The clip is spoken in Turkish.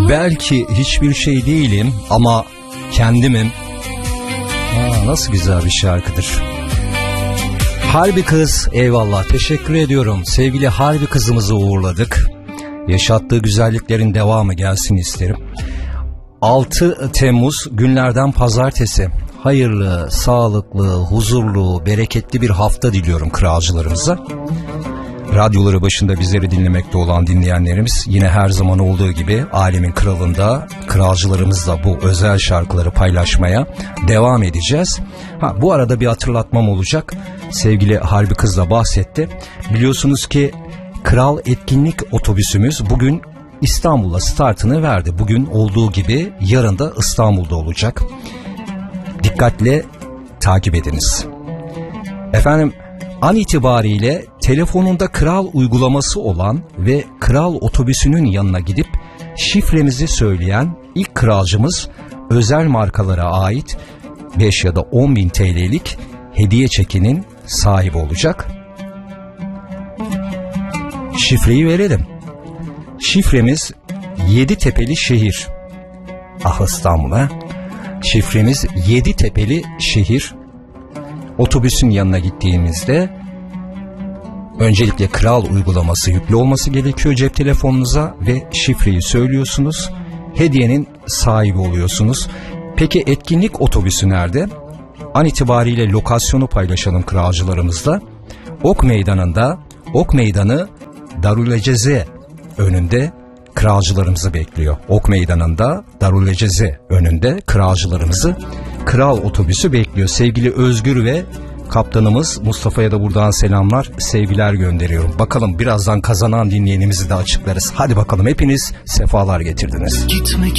Belki hiçbir şey değilim ama kendimim. Nasıl güzel bir şarkıdır. Harbi Kız, eyvallah, teşekkür ediyorum. Sevgili Harbi Kızımızı uğurladık. Yaşattığı güzelliklerin devamı gelsin isterim. 6 Temmuz günlerden pazartesi. Hayırlı, sağlıklı, huzurlu, bereketli bir hafta diliyorum kralcılarımıza. Radyoları başında bizleri dinlemekte olan dinleyenlerimiz yine her zaman olduğu gibi Alemin Kralı'nda kralcılarımızla bu özel şarkıları paylaşmaya devam edeceğiz. Bu arada bir hatırlatmam olacak. Sevgili Harbi Kız da bahsetti. Biliyorsunuz ki Kral Etkinlik Otobüsümüz bugün İstanbul'a startını verdi. Bugün olduğu gibi yarın da İstanbul'da olacak. Dikkatle takip ediniz. Efendim, an itibariyle telefonunda Kral uygulaması olan ve Kral otobüsünün yanına gidip şifremizi söyleyen ilk kralcımız özel markalara ait 5 ya da 10 bin TL'lik hediye çekinin sahibi olacak. Şifreyi verelim. Şifremiz Yeditepe'li şehir. İstanbul'a. Şifremiz Yeditepe'li şehir. Otobüsün yanına gittiğimizde öncelikle Kral uygulaması yüklü olması gerekiyor cep telefonunuza ve şifreyi söylüyorsunuz. Hediyenin sahibi oluyorsunuz. Peki etkinlik otobüsü nerede? An itibariyle lokasyonu paylaşalım kralcılarımızla. Ok Meydanı'nda, Ok Meydanı Darüleceze önünde kralcılarımızı bekliyor. Ok Meydanı'nda Darüleceze önünde kralcılarımızı Kral otobüsü bekliyor. Sevgili Özgür ve kaptanımız Mustafa'ya da buradan selamlar, sevgiler gönderiyorum. Bakalım birazdan kazanan dinleyenimizi de açıklarız. Hadi bakalım, hepiniz sefalar getirdiniz. Gitmek